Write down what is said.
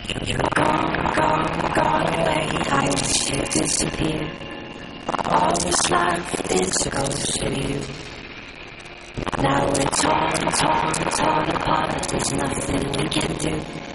You're gone, gone, gone away. I wish you disappeared. All that's left is a ghost of you. Now we're torn, torn, torn apart. There's nothing we can do.